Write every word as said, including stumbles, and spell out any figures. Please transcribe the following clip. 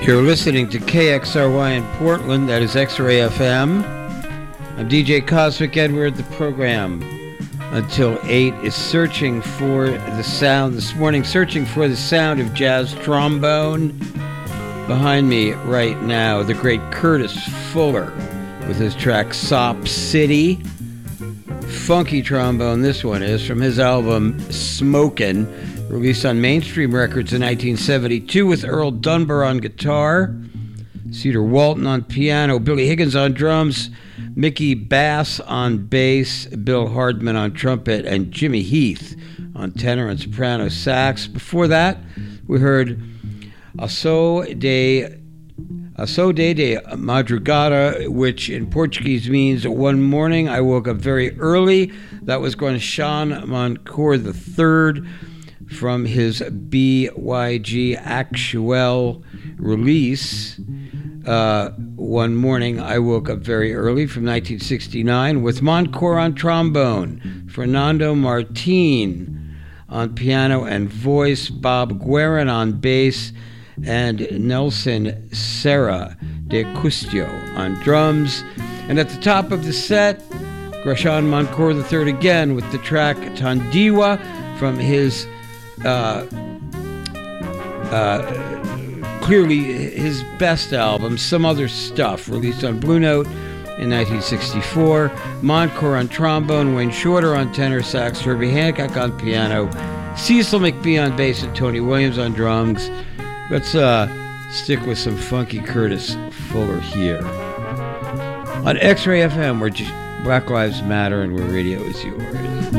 You're listening to K X R Y in Portland, that is X-Ray F M. I'm D J Cosmic Edward. The program until eight is searching for the sound. This morning, searching for the sound of jazz trombone. Behind me right now, the great Curtis Fuller with his track Sop City. Funky trombone, this one is, from his album Smokin', released on Mainstream Records in nineteen seventy-two with Earl Dunbar on guitar, Cedar Walton on piano, Billy Higgins on drums, Mickey Bass on bass, Bill Hardman on trumpet, and Jimmy Heath on tenor and soprano sax. Before that, we heard Aso de Aso de de Madrugada, which in Portuguese means one morning I woke up very early. That was Guanchan Moncourt the third from his B Y G Actuel release. Uh, one morning I woke up very early from nineteen sixty-nine with Moncourt on trombone, Fernando Martin on piano and voice, Bob Guerin on bass, and Nelson Serra de Custio on drums. And at the top of the set, Guanchan Moncourt the third again with the track Tandiwa from his uh, uh, clearly his best album, Some Other Stuff, released on Blue Note in nineteen sixty-four. Moncourt on trombone, Wayne Shorter on tenor sax, Herbie Hancock on piano, Cecil McBee on bass, and Tony Williams on drums. Let's uh, stick with some funky Curtis Fuller here on X-Ray F M, where Black Lives Matter and where radio is yours.